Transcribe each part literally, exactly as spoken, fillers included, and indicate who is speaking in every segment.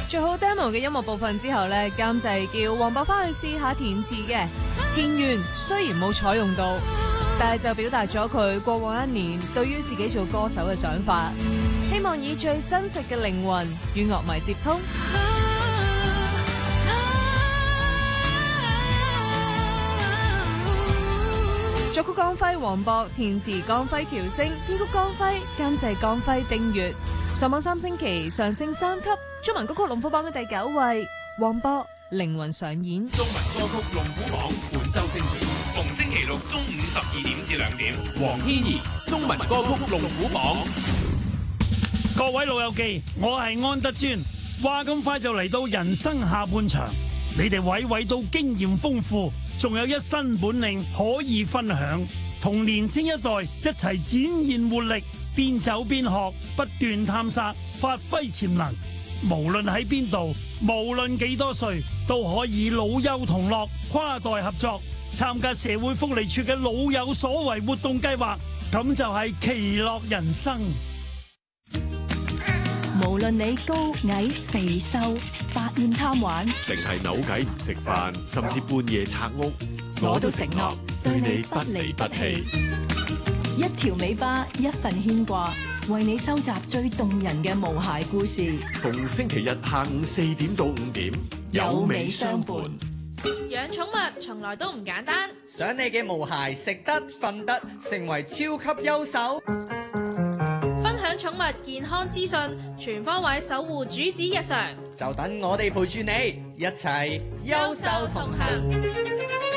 Speaker 1: 做好 demo 嘅音樂部分之後咧，監製叫黃博翻去試下填詞嘅。填完雖然冇採用到，但係就表達咗佢過往一年對於自己做歌手嘅想法，希望以最真實嘅靈魂與樂迷接通。作曲江輝、黃博，填詞江輝、喬星，編曲江輝，監製江輝、丁月。上網三星期上升三級，中文歌曲龍虎榜嘅第九位，黃博靈魂上演。
Speaker 2: 中文歌曲龍虎榜本周精選，逢星期六中午十二點至兩點，黃天怡中文歌曲龍虎榜。
Speaker 3: 各位老友記，我係安德尊。話咁快就嚟到人生下半場，你哋位位都經驗豐富，仲有一身本領可以分享，同年輕一代一齊展現活力，邊走邊學，不斷探索，發揮潛能。無論喺邊度，無論幾多歲，都可以老幼同樂，跨代合作，參加社會福利處嘅老有所為活動計劃，咁就係其樂人生。
Speaker 4: 無論你高矮肥瘦，百厭貪玩，
Speaker 5: 定係扭計唔食飯，甚至半夜拆屋，
Speaker 4: 我都承諾對你不離不棄。一條尾巴，一份牽掛，為你收集最動人嘅無鞋故事。
Speaker 5: 逢星期日下午四點到五點，有美相伴。
Speaker 6: 養寵物從來都唔簡單，
Speaker 7: 想你嘅毛孩食得瞓得，成為超級優手。
Speaker 6: 分享寵物健康資訊，全方位守護主子日常，
Speaker 7: 就等我哋陪住你一齊優獸同行。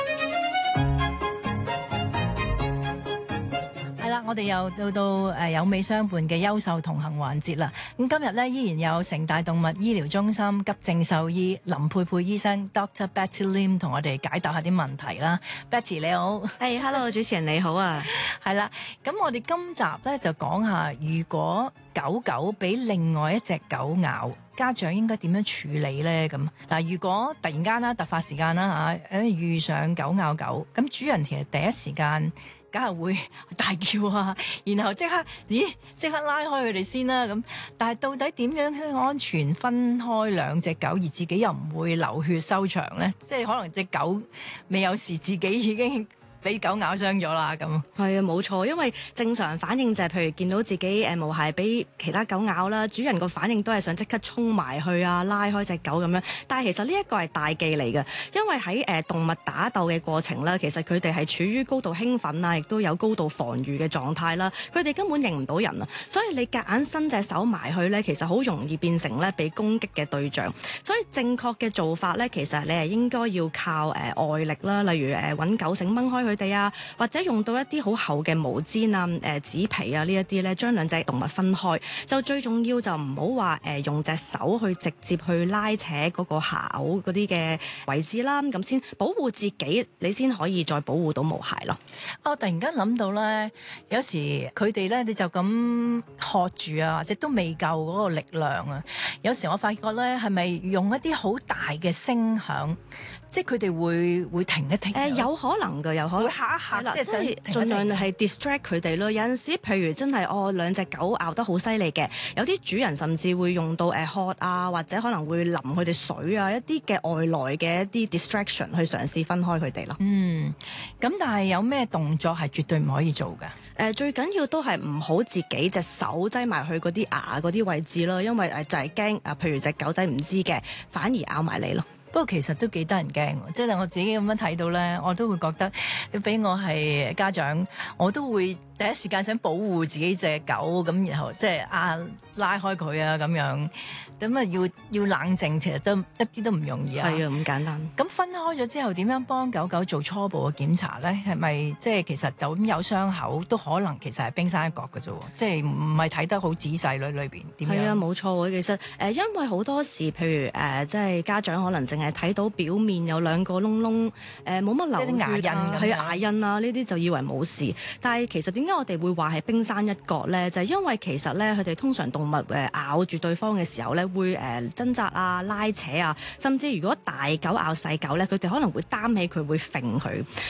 Speaker 4: 我哋又到到誒有美相伴嘅優獸同行環節啦。咁今日咧依然有城大動物醫療中心急症獸醫林佩佩醫生 Doctor Betty Lim 同我哋解答下啲問題啦。Betty 你好，
Speaker 8: 係、hey, hello 主持人你好啊。
Speaker 4: 係啦，咁我哋今集咧就講下，如果狗狗俾另外一隻狗咬，家長應該點樣處理咧？咁嗱，如果突然間啦、突發時間啦嚇，誒遇上狗咬狗，咁主人其實第一時間梗係會大叫啊，然後即刻，咦，即刻拉開佢哋先啦咁。但係到底點樣先安全分開兩隻狗，而自己又唔會流血收場咧？即係可能隻狗未有事，自己已經俾狗咬傷咗啦咁。
Speaker 8: 係啊，冇錯，因為正常反應就係、是、譬如見到自己誒毛孩俾其他狗咬啦，主人個反應都係想即刻衝埋去啊，拉開隻狗咁樣。但係其實呢一個係大忌嚟嘅，因為喺誒、呃、動物打鬥嘅過程啦，其實佢哋係處於高度興奮啊，亦都有高度防禦嘅狀態啦。佢哋根本認唔到人啊，所以你夾硬伸隻手埋去咧，其實好容易變成咧被攻擊嘅對象。所以正確嘅做法咧，其實你係應該要靠誒、呃、外力啦，例如誒揾、呃、狗繩掹開佢哋啊，或者用到一啲好厚嘅毛氈啊、誒、呃、紙皮啊呢一啲咧，將兩隻動物分開。就最重要就唔好話誒用隻手去直接去拉扯嗰個下口嗰啲嘅位置啦，咁先保護自己，你先可以再保護到毛孩咯。
Speaker 4: 我突然間諗到咧，有時佢哋咧你就咁喝住啊，或者都未夠嗰個力量啊。有時我發覺咧，係咪用一啲好大嘅聲響？即係佢哋會會停一停。誒、呃、有可能㗎，有可能會嚇一嚇，即係盡量係 distract 佢哋咯。有陣時，譬如真係哦兩隻狗咬得好犀利嘅，有啲主人甚至會用到誒喝啊，或者可能會淋佢哋水啊，一啲嘅外來嘅一啲 distraction 去嘗試分開佢哋咯。嗯，咁但係有咩動作係絕對唔可以做㗎？誒、呃、最緊要都係唔好自己隻手擠埋去嗰啲牙嗰啲位置咯，因為誒就係驚啊，譬如隻狗仔唔知嘅，反而咬埋你咯。不過其實都幾得人驚，即係我自己咁樣睇到咧，我都會覺得，俾我係家長，我都會第一時間想保護自己隻狗，咁然後即係啊拉開佢啊咁樣，咁啊要要冷靜，其實都一啲都唔容易啊。係啊，唔簡單。咁分開咗之後，點樣幫狗狗做初步嘅檢查咧？係咪即係其實就咁有傷口都可能其實係冰山一角嘅啫？即係唔係睇得好仔細裏裏邊點樣？係啊，冇錯。其實誒、呃，因為好多時，譬如誒、呃，即係家長可能淨係睇到表面有兩個窿窿，誒冇乜流血，即係牙印，係牙印啊，呢啲就以為冇事。但係其實點解我哋會話係冰山一角咧？就係、是、因為其實咧，佢哋通常動物誒咬住對方嘅時候咧，會誒掙扎啊、拉扯啊，甚至如果大狗咬細狗咧，佢哋可能會擔起佢，會揈佢。